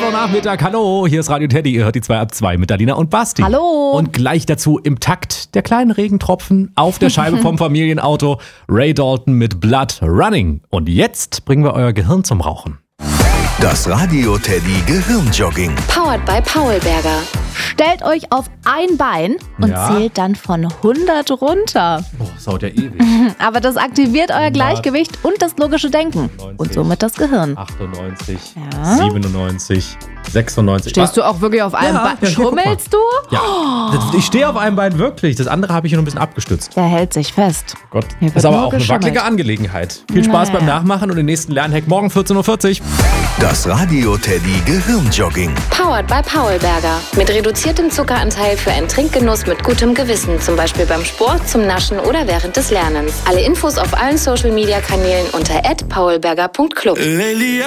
Mittwochnachmittag, hallo, hier ist Radio Teddy, ihr hört die 2 ab 2 mit Alina und Basti. Hallo. Und gleich dazu im Takt der kleinen Regentropfen auf der Scheibe vom Familienauto, Ray Dalton mit Blood Running. Und jetzt bringen wir euer Gehirn zum Rauchen. Das Radio Teddy Gehirnjogging. Powered by Paulberger. Stellt euch auf ein Bein und zählt dann von 100 runter. Boah, das dauert ja ewig. Aber das aktiviert euer 100, Gleichgewicht und das logische Denken. 90, Und somit das Gehirn. 98, Ja. 97, 96. Stehst du auch wirklich auf einem Ja, Bein? ja, hier, guck mal. Schummelst du? Ja, ich stehe auf einem Bein wirklich. Das andere habe ich hier noch ein bisschen abgestützt. Der hält sich fest. Gott, Hier wird ist aber nur auch eine geschummelt. wackelige Angelegenheit. Viel Spaß beim Nachmachen und den nächsten Lernhack morgen 14.40 Uhr. Das Radio Teddy Gehirnjogging. Powered by Paulberger. Mit reduziertem Zuckeranteil für einen Trinkgenuss mit gutem Gewissen. Zum Beispiel beim Sport, zum Naschen oder während des Lernens. Alle Infos auf allen Social-Media-Kanälen unter @paulberger.club.